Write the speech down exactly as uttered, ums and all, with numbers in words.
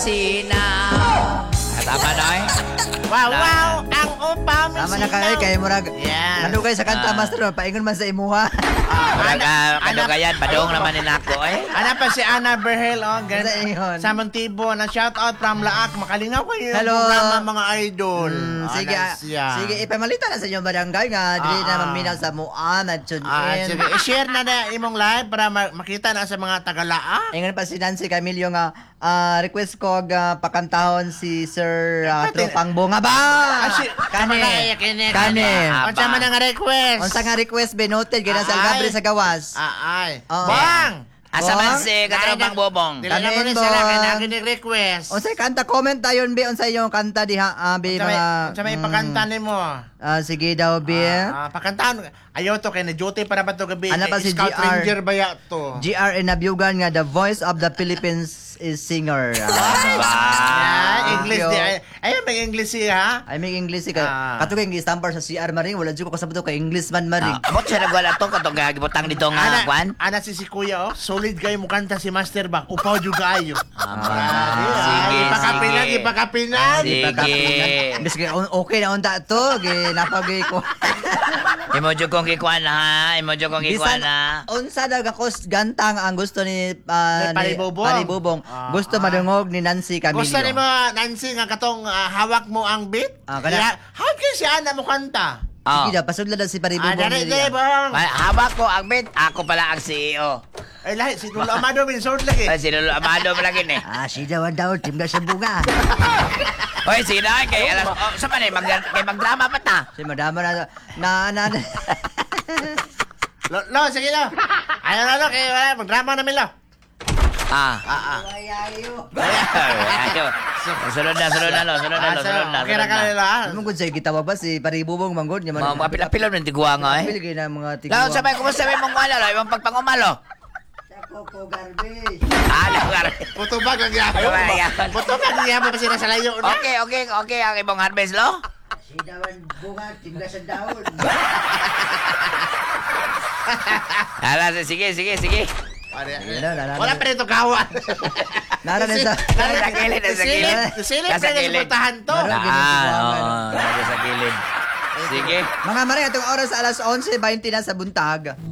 Sina. Ah, tama na eh. Wow, Na- wow, ang upaw mi Tama na kayo, kayo murag. Yes. Ano kayo sa kanta, Ah. master? Paingon man sa imuha. Murag Ana- ano ana- kayan, badong naman ni nako eh. Ana pa si Ana Berhel, oh, gan- Sa ingon. sa Montibo, na shout out from Laak. Makalingaw kayo yung Hello. programa, mga idol. Mm, Ah, sige, na ah, siya. sige, ipamalita na sa inyong barangay nga. Dili Ah, na ah. maminaw sa muan at tune Ah, in. sige, i-share na na imong live para ma- makita na sa mga taga-Laak. Ingon pa si Nancy Camillo nga, ah, request ko nga pakantahon si Sir ah, Pati- Tropang Bunga ba? Ah, si- Kani. Kamagaya, kini, Kani. kani. Unsa man ang request? Unsa nga request benoted gina sa Ay. Algabre sa gawas. Ah, ay. Oo. Bang! Asa man Bong? si Katrobang Bobong. Dili na mo Kanin, ni sila Bong. kay naging request. Unsay kanta comment tayon bi unsa yung kanta diha ah, bi Unsa may mga unsa may mm, ipakanta nimo? ah, sige daw bi. Ah, ah, pakantahan. Ayaw to kay na duty para ba to gabi. Ano pa Kay si Scout G R? Ranger ba ya to? G R in Nabyugan nga the voice of the Philippines is singer. Ah, Ba. Ah, English Thank di. you. Ay, ay may English siya ha. I make English ka. Ah. Katong English tampar sa C R maring wala jud ko kasabot kay English man maring. Ah, Abot siya nagwala to katong gagibutang dito nga Ana, kwan. ana si si Kuya oh. Solid kayo mo kanta si Master ba. Upaw jud kaayo. Ah, sige, ipakapinan, sige. ipakapinan. Sige. Bis kay okay na unta to, gi napagay ko. Imo jud kong kikuan ha. Imo jud kong kikuan Bisan ha. unsa daw ka kos gantang ang gusto ni ah, Ni Paribubong. Paribubong. Ah, Gusto ah. madungog ni Nancy Camillo. Gusto ni mo Nancy nga katong ah, hawak mo ang beat? Ah, kana- Kaya, how can si Ana mo kanta? Oh. Sige daw pasudlan daw si Ah, Paribubong. dali, diri. dali, bang. Ma- Hawak ko ang bit, ako pala ang C E O. Ay, lahi, si Tulo Amado, minsod lagi. Ay, sino amado mo lagi ni. Ah, si daw daw timga sa bunga. Hoy, sino ay kay alas oh, sa man eh mag kay magdrama pa ta. Si madama na na na. na- Lo, lo, sige lo. Ayaw na lo, kaya wala, magdrama namin lo. Ah. Ah, ah. Ayayo. Ayo. Sunod na, sunod na, lo, sunod na, lo, Ah, so, sunod na. okay na ka nila, ah. Ano gud say gitawa ba si Paribubong manggod nya Mga mga pila-pila ng tiguwa nga eh. Pili na mga tigwa. Lao, sabay, kumusta may mong wala, lo, ibang pagpangumalo. Coco garbage. Ano, gar. Puto ba kang yapo? Ay, ay, ay. Puto ba kang yapo pa sila sa layo na? Okay, okay, okay, ang ibang harvest, lo. Si dawan bunga timga sa daon. Ala, sige, sige, sige. na, na, na. Wala pa rito kawan. Nara na sa Nasa gilid, nasa gilid. Silip Nasa pa na gilid. supportahan to. Nara. Ah, oo, nasa sa gilid. Sige. mga mare atong oras alas eleven twenty na sa buntag.